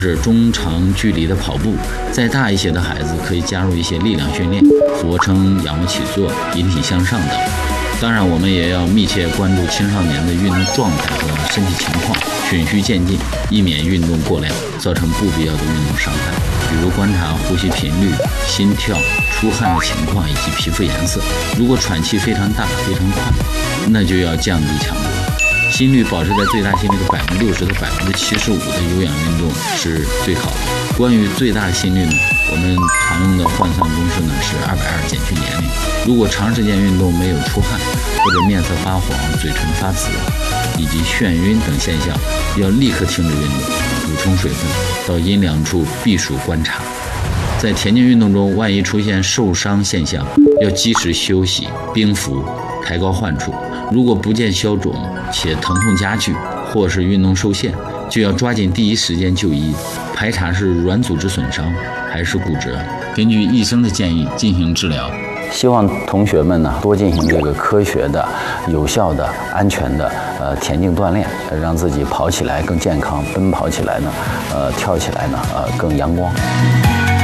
是中长距离的跑步。再大一些的孩子可以加入一些力量训练，俯卧撑、仰卧起坐、引体向上等。当然，我们也要密切关注青少年的运动状态和身体情况，循序渐进，以免运动过量造成不必要的运动伤害。比如观察呼吸频率、心跳、出汗的情况以及皮肤颜色。如果喘气非常大、非常快，那就要降低强度。心率保持在最大心率的60%到75%的有氧运动是最好的。关于最大心率呢，我们常用的换算公式呢是220减去年龄。如果长时间运动没有出汗，或者面色发黄、嘴唇发紫以及眩晕等现象，要立刻停止运动，补充水分，到阴凉处避暑观察。在田径运动中，万一出现受伤现象，要及时休息、冰敷、抬高患处。如果不见消肿且疼痛加剧，或是运动受限，就要抓紧第一时间就医，排查是软组织损伤还是骨折，根据医生的建议进行治疗。 希望同学们呢多进行这个科学的、有效的、安全的田径锻炼，让自己跑起来更健康，奔跑起来呢，跳起来呢更阳光。